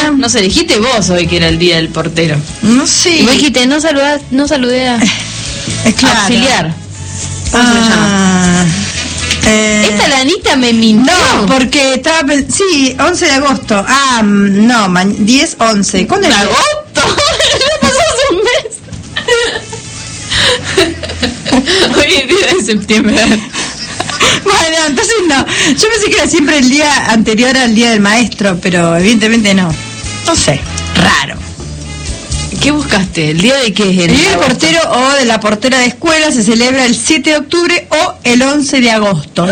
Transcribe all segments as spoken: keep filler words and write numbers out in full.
día. No sé, dijiste vos hoy que era el día del portero. No sé. Y vos dijiste, no saludás, no saludé a claro. auxiliar. ¿Cómo ah, se llama? Eh, Esta lanita me mintió. No, porque estaba pens- sí, once de agosto. Ah, no, ma- diez, once. ¿Cuándo ¿De es? agosto? Ya pasó hace un mes. Hoy es día de septiembre. Bueno, entonces no. Yo pensé que era siempre el día anterior al día del maestro, pero evidentemente no. No sé, raro. ¿Qué buscaste? ¿El día de qué es? El día del portero o de la portera de escuela se celebra el siete de octubre o el once de agosto.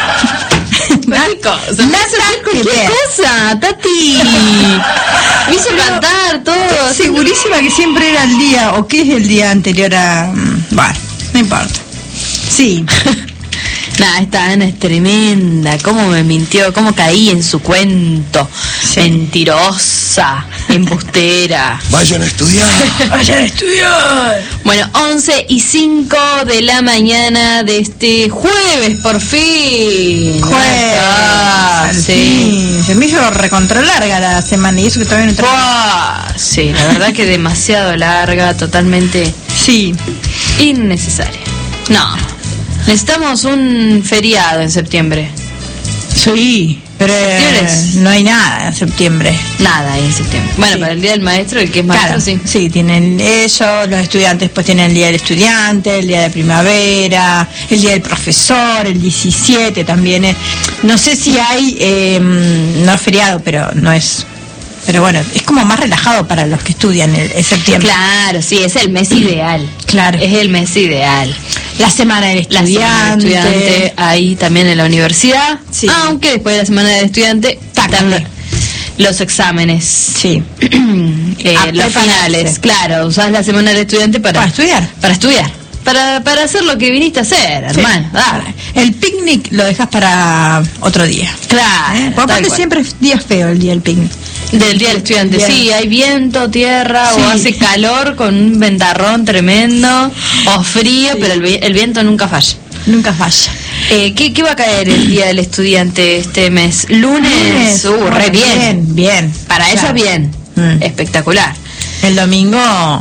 Nada, que ¿Qué ver. cosa, Tati? Me hizo cantar todo. Segurísima que siempre era el día, o que es el día anterior a... Bueno, no importa. Sí. Nah, esta Ana es tremenda. Cómo me mintió, cómo caí en su cuento. Sí. Mentirosa, embustera. Vayan a estudiar. Vayan a estudiar. Bueno, once y cinco de la mañana de este jueves, por fin. Jueves. Ah, sí. sí. Se me hizo recontra larga la semana y eso que todavía no termina. Sí, la verdad que demasiado larga, totalmente sí. innecesaria. No. Necesitamos un feriado en septiembre. Sí, pero no hay nada en septiembre. Nada hay en septiembre. Bueno, sí. Para el Día del Maestro, el que es maestro, claro, sí. Sí, tienen ellos, los estudiantes pues tienen el Día del Estudiante, el Día de Primavera, el Día del Profesor, el diecisiete también. Es, no sé si hay, eh, no es feriado, pero no es... Pero bueno, es como más relajado para los que estudian el, el septiembre. Claro, sí, es el mes ideal. Claro. Es el mes ideal. La semana del estudiante. La semana del estudiante, ahí también en la universidad. Sí. Aunque después de la semana del estudiante están los exámenes. Sí. eh, los finales. Claro, usás la semana del estudiante para, para estudiar. Para estudiar. Para, para hacer lo que viniste a hacer, sí. hermano. Dale. El picnic lo dejas para otro día. Claro. ¿Eh? Porque aparte siempre es día feo el día del picnic. Del Día del Estudiante, día. Sí, hay viento, tierra, sí. O hace calor con un ventarrón tremendo, o frío, sí. Pero el, el viento nunca falla. Nunca falla. Eh, ¿qué, ¿Qué va a caer el Día del Estudiante este mes? Lunes, uh, oh, re bien. Bien, bien. Para claro. Ellos bien, mm. Espectacular. El domingo...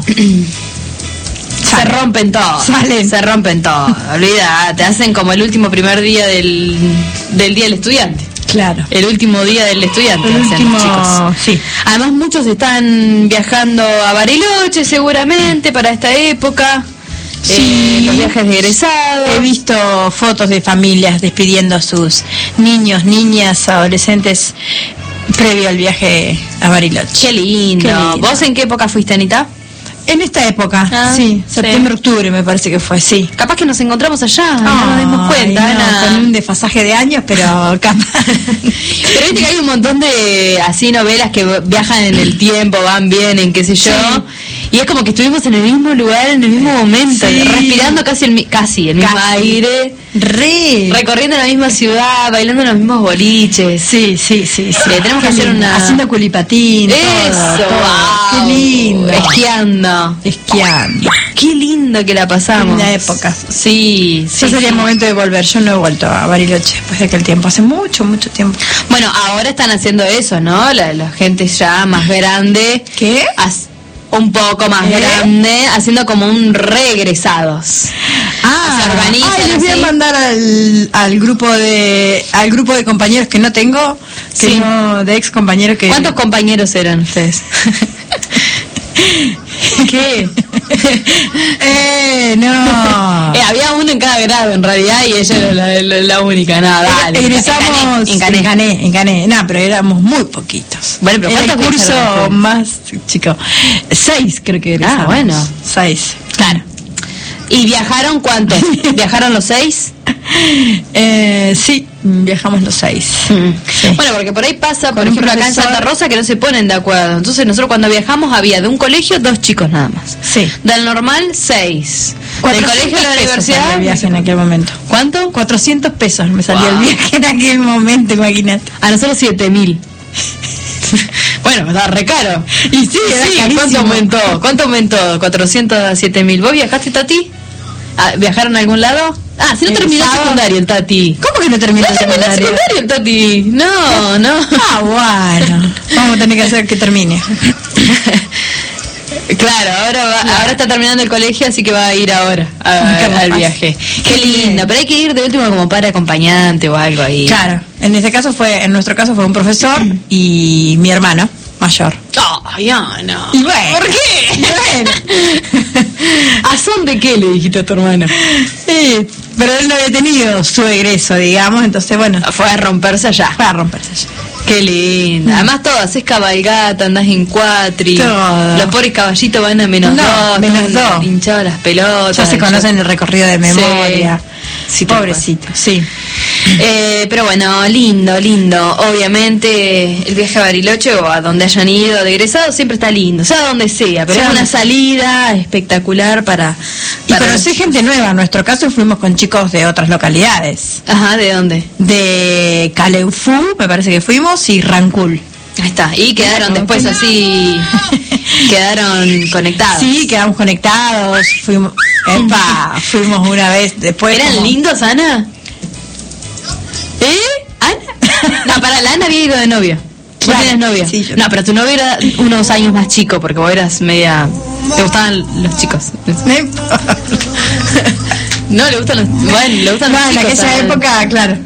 Se rompen todos, Salen. se rompen todos, olvídate, hacen como el último primer día del, del Día del Estudiante. Claro. El último día del estudiante, el último, chicos. Sí. Además muchos están viajando a Bariloche seguramente para esta época. Sí. Eh, los viajes de egresados. He visto fotos de familias despidiendo a sus niños, niñas, adolescentes previo al viaje a Bariloche. Qué lindo. Qué lindo. ¿Vos en qué época fuiste, Anita? En esta época, ah, sí, septiembre, sí. Octubre me parece que fue, sí. Capaz que nos encontramos allá, oh, no nos dimos cuenta, no, Ana. Con un desfasaje de años, pero capaz. Pero viste que hay un montón de así novelas que viajan en el tiempo, van, vienen, qué sé yo. Sí. Y es como que estuvimos en el mismo lugar, en el mismo momento, sí. Respirando casi el, casi el mismo casi. aire. Re. Recorriendo la misma ciudad, bailando en los mismos boliches. Sí, sí, sí. sí. Eh, tenemos qué que hacer lindo. una... Haciendo culipatín. Eso, todo, todo. Wow. Qué lindo. Esquiando. Esquiando. Qué lindo que la pasamos. Linda época. Sí, sí. Ya sería sí. el momento de volver. Yo no he vuelto a Bariloche después de aquel tiempo. Hace mucho, mucho tiempo. Bueno, ahora están haciendo eso, ¿no? La, la gente ya más grande. ¿Qué? As, un poco más ¿Eh? grande, haciendo como un regresados. Ah, se organizan ay, les voy así. a mandar al, al grupo de al grupo de compañeros que no tengo, que sí. no, de ex compañeros que... ¿Cuántos compañeros eran ustedes? ¿Qué? eh, no. Eh, había uno en cada grado en realidad y ella era la, la, la única, nada. Dale, egresamos en Cané, en Cané, en Cané. No, pero éramos muy poquitos. Bueno, pero era el curso más chico. Seis creo que egresamos. Ah, bueno. Seis. Claro. ¿Y viajaron cuántos? ¿Viajaron los seis? Eh, sí, viajamos los seis. Mm. Sí. Bueno, porque por ahí pasa, por Con ejemplo, profesor... acá en Santa Rosa que no se ponen de acuerdo. Entonces nosotros cuando viajamos había de un colegio dos chicos nada más. Sí. Del normal seis. Del colegio a la universidad. El viaje en aquel momento. ¿Cuánto? cuatrocientos pesos me salió wow. el viaje en aquel momento, imagínate. A nosotros siete mil. Bueno, estaba re caro. Y sí, era sí, carísimo. ¿cuánto aumentó? ¿Cuánto aumentó? cuatrocientos a siete mil. ¿Vos viajaste, Tati? ¿Viajaron a algún lado? Ah, si no terminó el secundario el Tati. ¿Cómo que no terminó el secundario? secundario el Tati? No, no. Ah, bueno. vamos a tener que hacer que termine. Claro, ahora va, ahora está terminando el colegio, así que va a ir ahora a, al viaje. Qué lindo, pero hay que ir de último como para acompañante o algo ahí. Claro, en este caso fue, en nuestro caso fue un profesor y mi hermano mayor. Oh, ya no. Y bueno, ¿por qué? Bueno. ¿A son de qué le dijiste a tu hermano? Sí, pero él no había tenido su egreso, digamos, entonces bueno. Fue a romperse allá. Fue a romperse allá. Qué linda. Mm. Además todo, haces cabalgata, andás en cuatri. Todo. Los pobres caballitos van a menos no, dos. Menos dos. Hinchados las pelotas. Ya se conocen el recorrido de memoria. Sí, sí pobrecito, sí. Eh, pero bueno, lindo, lindo. Obviamente el viaje a Bariloche o a donde hayan ido de egresado siempre está lindo, sea donde sea, pero sea, es una salida espectacular para... para y conocer gente nueva. En nuestro caso fuimos con chicos de otras localidades. Ajá, ¿de dónde? De Calefú, me parece que fuimos, y Rancul. Ahí está, y quedaron después así, quedaron conectados. Sí, quedamos conectados, fuimos, epa, fuimos una vez después. ¿Eran como... lindos, Ana? ¿Eh? ¿Ana? No, para la Ana había ido de novio. ¿Vos claro, tenías novia? Sí, yo... No, pero tu novio era unos años más chico, porque vos eras media... ¿Te gustaban los chicos? No, le gustan los... Bueno, le gustan bueno, los chicos. En aquella ¿sabes? Época, claro.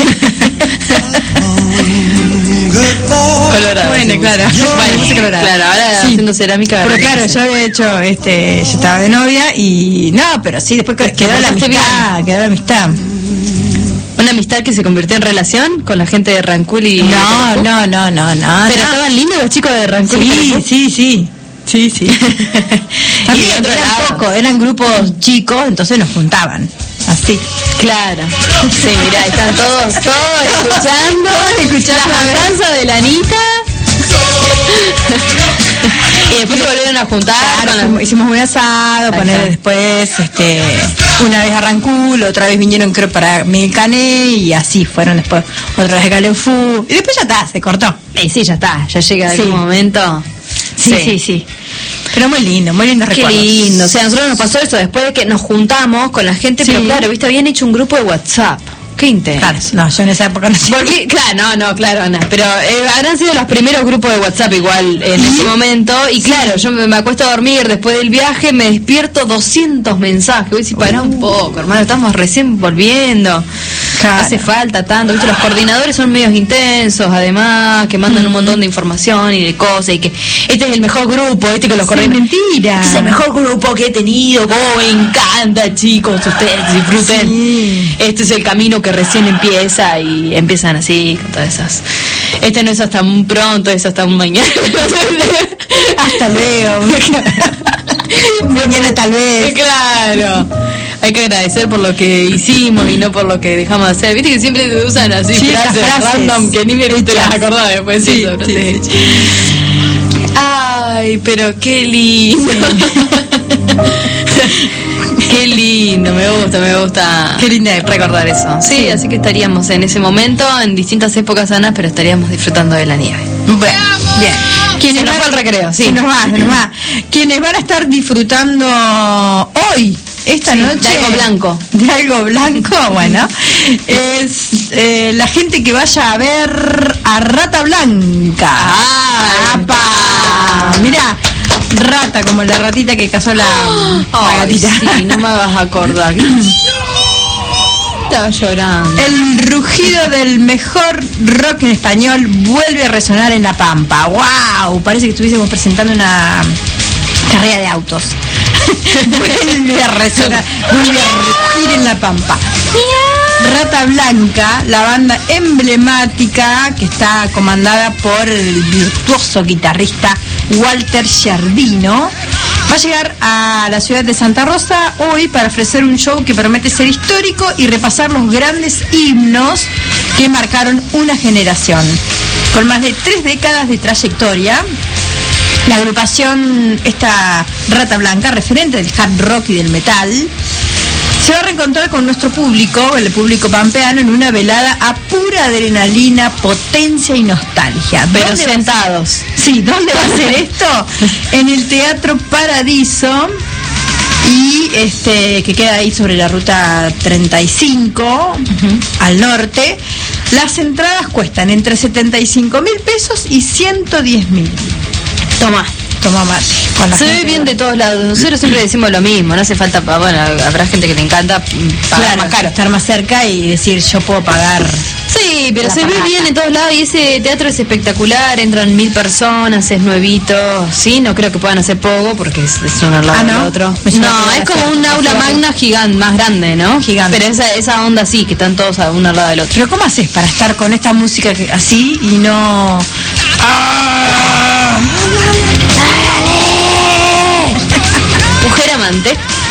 Colorado. Bueno, sí. claro. Bueno, colorado. Claro, ahora sí. Haciendo cerámica. Pero claro, yo había hecho, este, yo estaba de novia y... No, pero sí, después quedó la amistad, bien. quedó la amistad. ¿Una amistad que se convirtió en relación con la gente de Rancul y... No, no, no, no, no. Pero no. Estaban lindos los chicos de Rancul. Sí, sí, sí. Sí, sí. También eran poco, eran grupos chicos, entonces nos juntaban. Así. Claro. Sí, mirá, están todos, todos escuchando, escuchando la danza de la Anita. Y después se volvieron a juntar. Claro, la... hicimos un asado, poner después, este, una vez a Rancul, otra vez vinieron creo para Milcané y así fueron después otra vez a Calefú. Y después ya está, se cortó. Eh, sí, ya está, ya llega sí. algún momento. Sí, sí, sí, sí. Pero muy lindo, muy lindo recuerdos. Qué lindo, o sea, a nosotros nos pasó esto después de que nos juntamos con la gente, sí. Pero claro, viste, habían hecho un grupo de WhatsApp. Qué intenso. Claro, no, yo en esa época no sé. Porque, claro, no, no, claro, Ana. Pero eh, habrán sido los primeros grupos de WhatsApp igual en ¿sí? ese momento. Y claro, yo me, me acuesto a dormir después del viaje, me despierto doscientos mensajes. Voy a decir, pará un poco, hermano, estamos recién volviendo. Claro. Hace falta tanto. ¿Viste? Los coordinadores son medios intensos, además, que mandan mm. un montón de información y de cosas. Y que este es el mejor grupo, este que los sí, coordinadores. Mentira. Este es el mejor grupo que he tenido. Oh, me encanta, chicos, ustedes disfruten. Sí. Este es el camino que recién empieza. Y empiezan así con todas esas. Este no es hasta muy pronto, es hasta mañana. Hasta luego. Mañana tal vez. Claro. Hay que agradecer por lo que hicimos y no por lo que dejamos de hacer. Viste que siempre usan así sí, frases, frases random que ni me te las acordás después. Sí, eso, sí, sí, sí. Ay, pero qué lindo. Qué lindo, me gusta, me gusta. Qué lindo recordar eso. Sí, sí, así que estaríamos en ese momento, en distintas épocas sanas, pero estaríamos disfrutando de la nieve. Bueno, bien. Quienes nos va al recreo, sí. Se nos va, se nos va. Quienes van a estar disfrutando hoy, esta sí, noche. De algo blanco. De algo blanco, bueno. Es eh, la gente que vaya a ver a Rata Blanca. ¡Ah! ¡Apa! Mirá. Rata, como la ratita que cazó la, oh, la gatita. Sí, no me vas a acordar. Estaba llorando. El rugido del mejor rock en español vuelve a resonar en La Pampa. ¡Wow! Parece que estuviésemos presentando una carrera de autos. Vuelve a resonar, vuelve a rugir en La Pampa. Rata Blanca, la banda emblemática que está comandada por el virtuoso guitarrista Walter Giardino, va a llegar a la ciudad de Santa Rosa hoy para ofrecer un show que promete ser histórico y repasar los grandes himnos que marcaron una generación. Con más de tres décadas de trayectoria, la agrupación, esta Rata Blanca, referente del hard rock y del metal, se va a reencontrar con nuestro público, el público pampeano, en una velada a pura adrenalina, potencia y nostalgia. Pero sentados. Sí, ¿dónde va a ser esto? En el Teatro Paradiso, y este que queda ahí sobre la ruta treinta y cinco, uh-huh. al norte. Las entradas cuestan entre setenta y cinco mil pesos y ciento diez mil. Toma. Toma mate. Se ve bien de todos lados. Nosotros siempre decimos lo mismo. No hace falta, bueno, habrá gente que le encanta pagar claro, más caro. Estar más cerca y decir yo puedo pagar. Sí, pero la se parada. ve bien en todos lados y ese teatro es espectacular. Entran mil personas, es nuevito. Sí, no creo que puedan hacer poco porque es, es uno al lado Ah, ¿no? del otro. Me suena No, que es va a como ser- un aula va a ser- magna gigante, más grande, ¿no? Gigante. Pero esa, esa onda sí, que están todos a uno al lado del otro. Pero ¿cómo haces para estar con esta música que- así y no... Mujer amante.